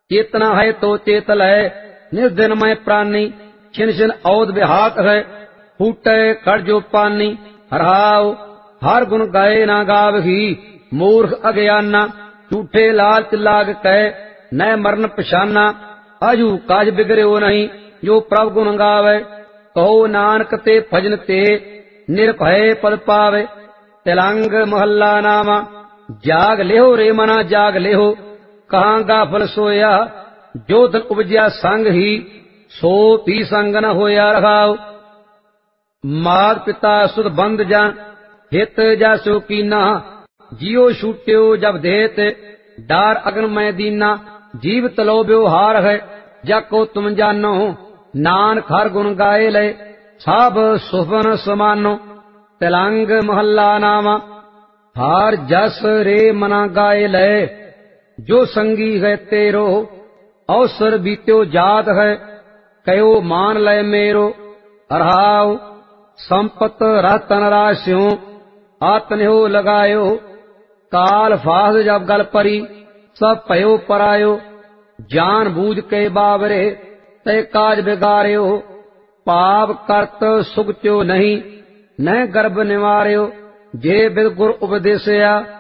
चेतना है तो चेत लय निर्दिन मैं प्राणी छिन छिन औद विहात है फूटे कड़ जो पानी हरहाव हर गुण गाए ना गावही मूर्ख अज्ञाना झूठे लालच लाग कह न मरण पछाना अजू काज बिगड़ो नहीं जो प्रभ गुण गावे कहो नानक ते भजन ते निर्भय पद पावे। तिलंग महला नामा जाग लेहो रे मना जाग लेहो कहाँ गाफल सोया जो धन उपजया संग ही सो भी संग न होया रखाओ। मात पिता सुध बंद जन हित जासो कीना जियो छूट्यो जब देत डार अगन में दीना जीव तलो व्यवहार है जाको तुम जानो नान खर गुण गाए ले सब सुफन समानो। तिलंग महला नामा हार जस रे मना गाए ले जो संगी है तेरो अवसर बीत्यो जात है कयो मान ले मेरो अरहाव संपत रतन राशियों आत्न्यो लगायो काल फास जब गल परी सब भयो परायो जान बूझ के बावरे ते काज बिगाड़यो पाप करत सुगत्यो नहीं न गर्भ निवार्यो जे बिद गुर उपदेशया